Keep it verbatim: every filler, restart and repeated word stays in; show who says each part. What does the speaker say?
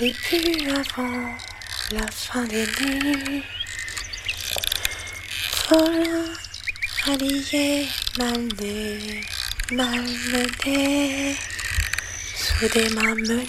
Speaker 1: Et puis avant la fin des nuits, folle, alliée, malmenée, malmenée, soudée m'a menée